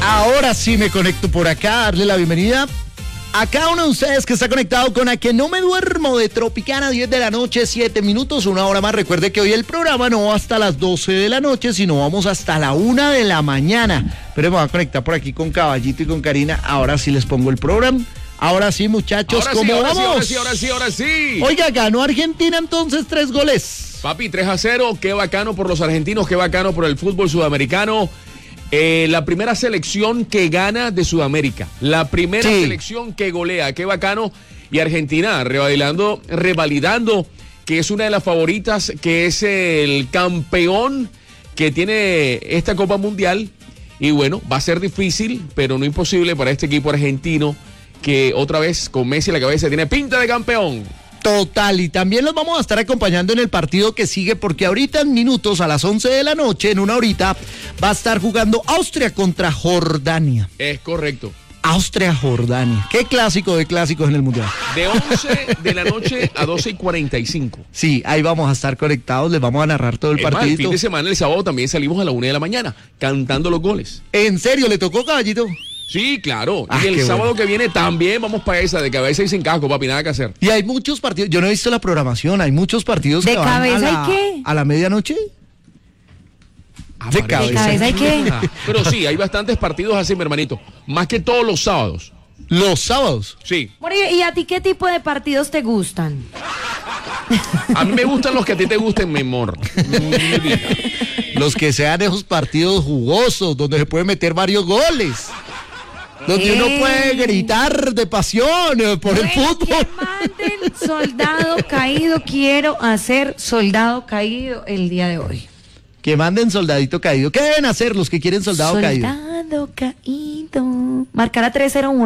Ahora sí me conecto por acá, darle la bienvenida a cada uno de ustedes que está conectado con A Que No Me Duermo de Tropicana, 10 de la noche, 7 minutos, una hora más. Recuerde que hoy el programa no va hasta las 12 de la noche, sino vamos hasta la 1 de la mañana. Pero me voy a conectar por aquí con Caballito y con Karina. Ahora sí les pongo el programa. Ahora sí, muchachos, ¿cómo vamos? Ahora sí. Oiga, ganó Argentina entonces 3 goles. Papi, 3-0, qué bacano por los argentinos, qué bacano por el fútbol sudamericano. La primera selección que gana de Sudamérica, la primera selección que golea, qué bacano. Y Argentina revalidando que es una de las favoritas, que es el campeón que tiene esta Copa Mundial. Y bueno, va a ser difícil, pero no imposible para este equipo argentino, que otra vez con Messi a la cabeza tiene pinta de campeón. Total, y también los vamos a estar acompañando en el partido que sigue, porque ahorita en minutos, a las 11 de la noche, en una horita, va a estar jugando Austria contra Jordania. Es correcto. Austria-Jordania. Qué clásico de clásicos en el Mundial. De 11 de la noche a 12:45. Sí, ahí vamos a estar conectados, les vamos a narrar todo el partido. El fin de semana, el sábado, también salimos a la 1 de la mañana, cantando los goles. ¿En serio? ¿Le tocó, Caballito? Sí, claro. Y el sábado que viene también vamos para esa, de cabeza y sin casco, papi, nada que hacer. Y hay muchos partidos, yo no he visto la programación, hay muchos partidos ¿De que cabeza van y qué? a la medianoche. ¿De cabeza y qué? Pero sí, hay bastantes partidos así, mi hermanito. Más que todos los sábados. ¿Los sábados? Sí. ¿Y a ti qué tipo de partidos te gustan? A mí me gustan los que a ti te gusten, mi amor. Los que sean esos partidos jugosos, donde se puede meter varios goles. Donde uno puede gritar de pasión por el fútbol. Que manden soldado caído, quiero hacer soldado caído el día de hoy. Que manden soldadito caído. ¿Qué deben hacer los que quieren soldado caído? Soldado caído. Marcar a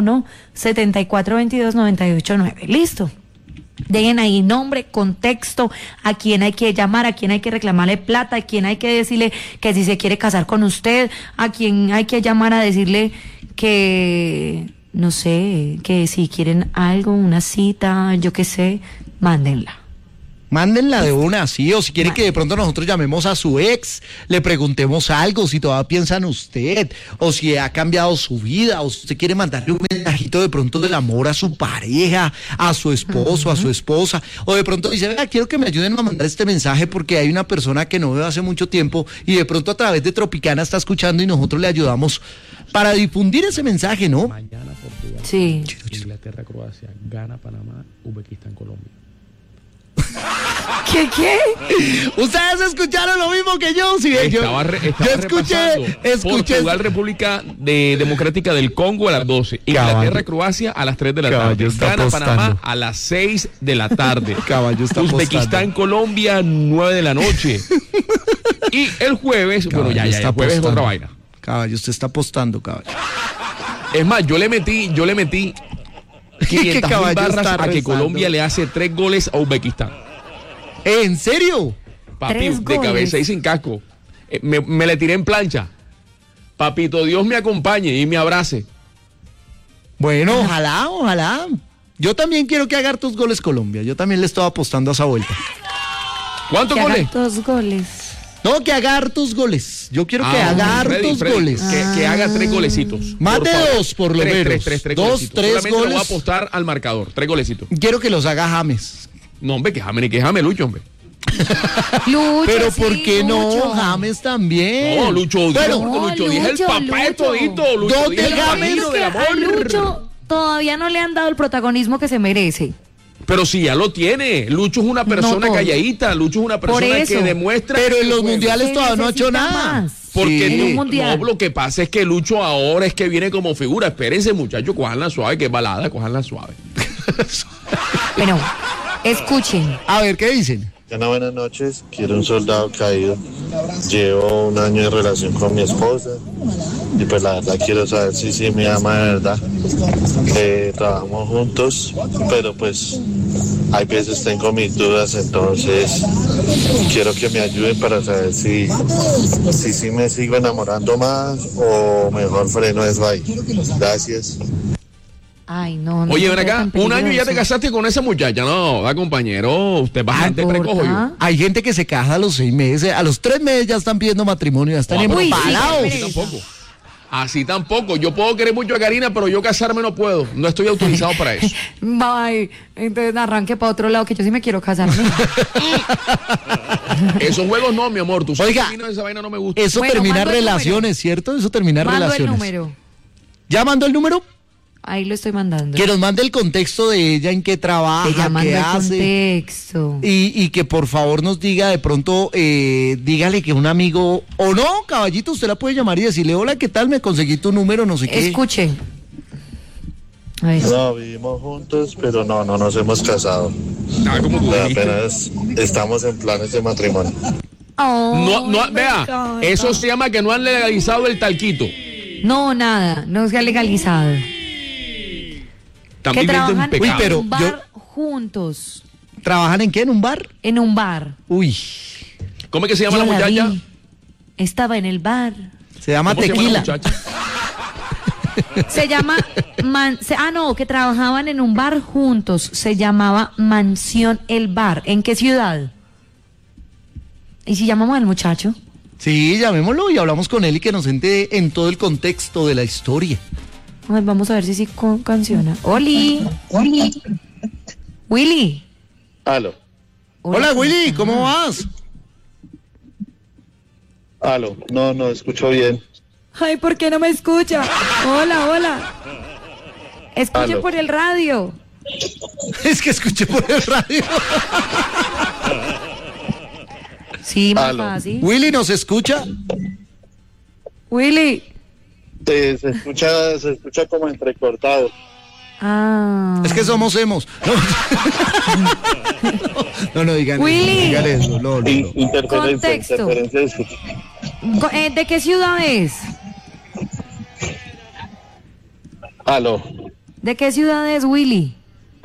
301-7422-989. Listo. Dejen ahí nombre, contexto, a quién hay que llamar, a quién hay que reclamarle plata, a quién hay que decirle que si se quiere casar con usted, a quién hay que llamar a decirle que, no sé, que si quieren algo, una cita, yo qué sé, mándenla. Mándenla de una, sí, o si quieren que de pronto nosotros llamemos a su ex, le preguntemos algo, si todavía piensa en usted, o si ha cambiado su vida, o si usted quiere mandarle un mensajito de pronto del amor a su pareja, a su esposo, a su esposa, o de pronto dice, venga, quiero que me ayuden a mandar este mensaje porque hay una persona que no veo hace mucho tiempo y de pronto a través de Tropicana está escuchando y nosotros le ayudamos para difundir ese mensaje, ¿no? Mañana Portugal, sí. Inglaterra, Croacia, Ghana, Panamá, Uzbekistán, Colombia. ¿Qué? Ustedes escucharon lo mismo que yo. Sí, yo escuché Portugal, República Democrática del Congo a las 12. Inglaterra, Croacia a las 3 de la tarde. Ghana, Panamá a las 6 de la tarde. Uzbekistán, Colombia, 9 de la noche. Y el jueves, caballo, bueno, ya, el jueves es otra vaina. Caballo, usted está apostando, caballo. Es más, yo le metí 500,000 barras a que Colombia le hace 3 goles a Uzbekistán. ¿En serio? Papi, de cabeza y sin casco. Me le tiré en plancha. Papito, Dios me acompañe y me abrace. Bueno, ojalá. Yo también quiero que haga hartos goles Colombia. Yo también le estoy apostando a esa vuelta. ¿Cuántos goles? 2 goles. No, que haga hartos goles. Yo quiero que haga hartos goles. Que haga 3 golecitos. Más de 2 por lo menos. 3 2, 3 Solamente goles. Lo voy a apostar al marcador. 3 golecitos. Quiero que los haga James. No, hombre, que James, Lucho, hombre. Lucho, pero ¿por qué Lucho. no? James también. No, Lucho, Lucho es el papá de todito. Lucho, ¿Dónde James? A Lucho todavía no le han dado el protagonismo que se merece. Pero si ya lo tiene. Lucho es una persona calladita. Lucho es una persona que demuestra. Pero en los mundiales todavía no ha hecho nada. Más. Porque sí. no, lo que pasa es que Lucho ahora es que viene como figura. Espérense, muchachos, cojanla suave, que es balada, cojanla suave. Bueno, escuchen. A ver, ¿qué dicen? Buenas noches, quiero un soldado caído. Llevo 1 año de relación con mi esposa y pues la verdad quiero saber si me ama de verdad. Trabajamos juntos, pero pues hay veces tengo mis dudas, entonces quiero que me ayuden para saber si me sigo enamorando más o mejor freno eso ahí. Gracias. Ay, no. Oye, ven acá, 1 año y ya te casaste con esa muchacha. No, va, compañero, usted es bastante precojo. Hay gente que se casa a los 6 meses, a los 3 meses ya están pidiendo matrimonio, ya están empalados. Tampoco. Así tampoco. Yo puedo querer mucho a Karina, pero yo casarme no puedo. No estoy autorizado para eso. Bye. Entonces arranque para otro lado, que yo sí me quiero casarme. Esos juegos no, mi amor. Tú sabes Oiga, que a mí esa vaina no me gusta. Eso Bueno, termina mando el relaciones, ¿cierto? Eso termina Mando relaciones. el número. ¿Ya mandó el número? Ahí lo estoy mandando. Que nos mande el contexto de ella, en qué trabaja, Te llamando qué el hace. contexto. Y que por favor nos diga de pronto, dígale que un amigo, o no, caballito, usted la puede llamar y decirle, hola, ¿qué tal? Me conseguí tu número, no sé qué. Escuche. A ver. No, vivimos juntos, pero no nos hemos casado. Como tú dijiste. Apenas estamos en planes de matrimonio. Vea, eso se llama que no han legalizado el talquito. No, nada, no se ha legalizado. También que trabajan pecado. Uy, en pero un bar juntos. ¿Trabajan en qué? ¿En un bar? En un bar. Uy, ¿Cómo es que se llama Yo la la muchacha? vi. Estaba en el bar. se llama ¿Cómo se llama la tequila. muchacha? Se llama... que trabajaban en un bar juntos. Se llamaba Mansión El Bar. ¿En qué ciudad? ¿Y si llamamos al muchacho? Sí, llamémoslo y hablamos con él y que nos entre en todo el contexto de la historia. Ay, vamos a ver si sí canciona. Oli. Willy. Aló, Hola, Willy, ¿cómo vas? aló, no escucho bien. Ay, ¿por qué no me escucha? Hola. Escuche Aló. por el radio. Es que escuché por el radio. Sí, más Aló. fácil. Willy, ¿nos escucha? Willy. Se escucha como entrecortado. Ah. Es que somos hemos. No, digan Willy. eso. Digan eso. No. Contexto. Interferencia de escucha. ¿De qué ciudad es? Aló, ¿De qué ciudad es, Willy?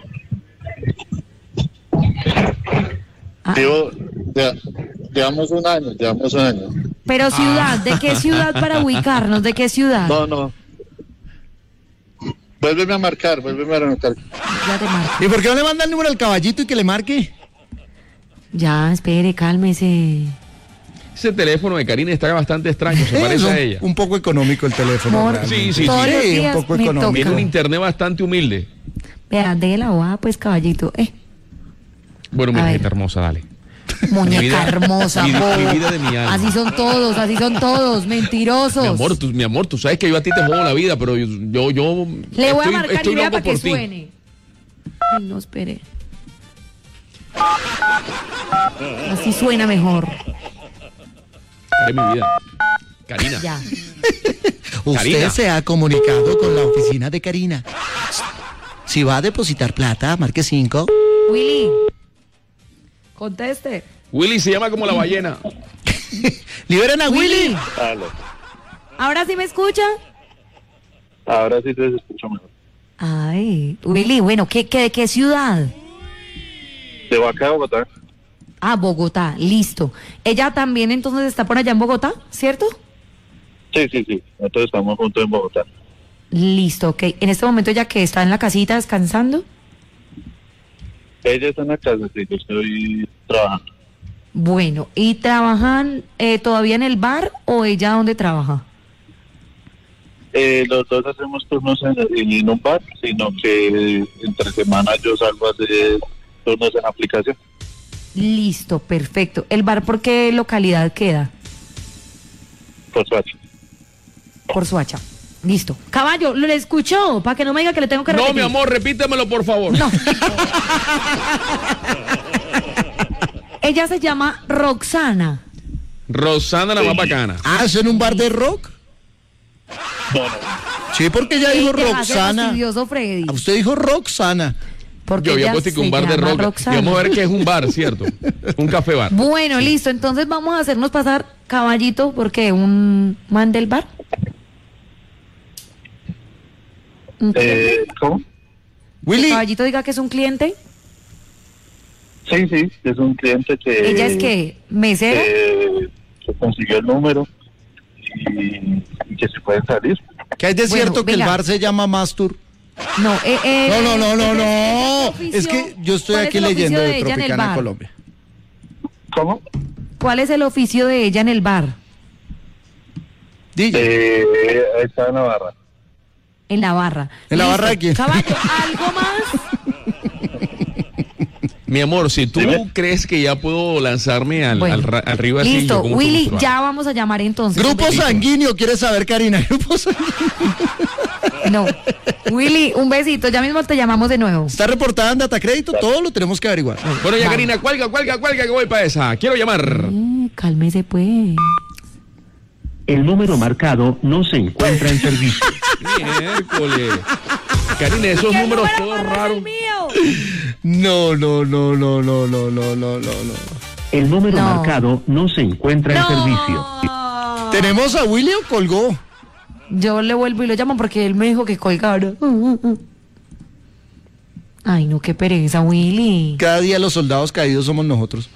Ah, llevamos un año. pero ciudad, ¿de qué ciudad para ubicarnos? ¿De qué ciudad? No. Vuélveme a marcar. Ya te marco. ¿Y por qué no le manda el número al caballito y que le marque? Ya, espere, cálmese. Ese teléfono de Karina está bastante extraño, se parece Eso, a ella. un poco económico el teléfono. Amor, realmente. Sí, todos los un días poco me económico. Tiene un toca. internet bastante humilde. Vea, de la hoja, pues, caballito. Bueno, mi A ver. hijita hermosa, dale. Muñeca Mi vida- hermosa, mi bobo. vida de mi alma. Así son todos, mentirosos. Mi amor, tú sabes que yo a ti te jodo la vida, pero yo Le voy a marcar y estoy vea loco para que por ti. suene. Ay, no, espere. Así suena mejor. Eres mi vida. Karina. Ya. Usted Karina. se ha comunicado con la oficina de Karina. Si va a depositar plata, marque 5. Willy. Conteste. Willy se llama como la ballena. ¡Liberen a Willy! Willy. Aló, ¿Ahora sí me escucha? ahora sí te escucho mejor. Ay, Willy, bueno, ¿de qué ciudad? De Boca, Bogotá. Ah, Bogotá, listo. Ella también entonces está por allá en Bogotá, ¿cierto? Sí. Nosotros estamos juntos en Bogotá. Listo, ok. En este momento ella que está en la casita descansando. Ella está en la casa, sí, yo estoy trabajando. Bueno, ¿y trabajan todavía en el bar o ella dónde trabaja? Los dos hacemos turnos en un bar, sino que entre semana yo salgo a hacer turnos en aplicación. Listo, perfecto. ¿El bar por qué localidad queda? Por suerte. Por Suacha. Listo. Caballo, ¿lo escuchó? Para que no me diga que le tengo que repetir. No, mi amor, repítemelo, por favor. No. Ella se llama Roxana. Rosana la más bacana. Ah, ¿es en un bar de rock? No. Sí, porque ella dijo Te hace Roxana. fastidioso, Freddy. Ah, usted dijo Roxana. Porque Yo había ella puesto que un se bar de llama rock. Y Roxana. vamos a ver qué es un bar, ¿cierto? Un café bar. Bueno, listo. Entonces vamos a hacernos pasar caballito porque un man del bar. ¿Un cliente? ¿Cómo? ¿Que Willy, caballito diga que es un cliente? Sí, es un cliente que... ¿Ella es qué? ¿Mesera? que consiguió el número y que se pueden salir. ¿qué es de Bueno, cierto que el venga. bar se llama Mastur? No, No. Es que yo estoy ¿cuál es aquí el oficio leyendo de de ella en el Tropicana bar? Colombia. ¿Cómo? ¿Cuál es el oficio de ella en el bar? DJ. Está en Navarra. En la barra. ¿En la Listo. barra de quién? Caballo, ¿algo más? Mi amor, si tú Dime. crees que ya puedo lanzarme Bueno. arriba así, Listo, yo como Willy, tú, ya vamos a llamar entonces. Grupo Un besito. sanguíneo, ¿quieres saber, Karina? Grupo sanguíneo. No. Willy, un besito, ya mismo te llamamos de nuevo. Está reportada en Datacrédito, todo lo tenemos que averiguar. Bueno, ya Vamos. Karina, cuelga, que voy para esa. Quiero llamar. Cálmese pues. El número marcado no se encuentra en servicio. Miércoles. Karina, esos números todos raros. No. El número No. marcado no se encuentra en servicio. ¿Tenemos a Willy o colgó? Yo le vuelvo y lo llamo porque él me dijo que colgara. Ay, no, qué pereza, Willy. Cada día los soldados caídos somos nosotros.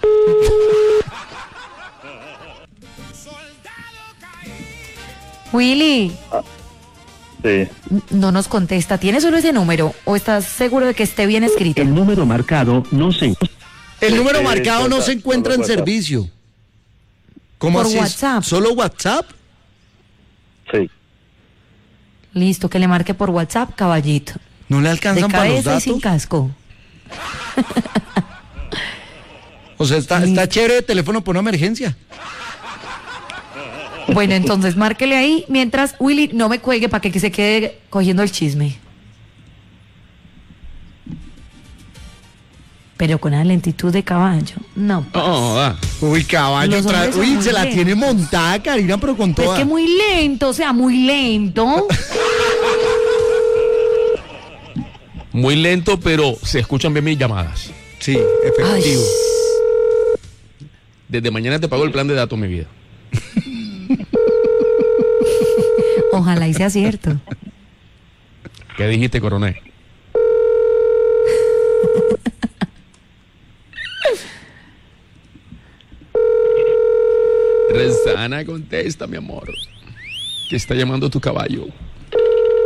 Willy, Sí. no nos contesta. ¿Tienes solo ese número o estás seguro de que esté bien escrito? El número marcado no se encuentra. El número Sí, marcado no WhatsApp, se encuentra en solo WhatsApp. servicio. ¿Cómo Por así? WhatsApp. ¿Solo WhatsApp? Sí. Listo, que le marque por WhatsApp, caballito. ¿No le De alcanzan para los cabeza y sin datos? casco. O sea, está chévere el teléfono por una emergencia. Bueno, entonces márquele ahí mientras Willy no me cuelgue para que se quede cogiendo el chisme. Pero con la lentitud de caballo. No. No, da. Uy, caballo. Los hombres son Uy, muy se la lentos. tiene montada, Karina, pero con Pues toda. que muy lento, o sea, muy lento. Muy lento, pero se escuchan bien mis llamadas. Sí, efectivo. Desde mañana te pago el plan de datos, mi vida. Ojalá y sea cierto. ¿Qué dijiste, coronel? Rezana, contesta, mi amor. Que está llamando tu caballo.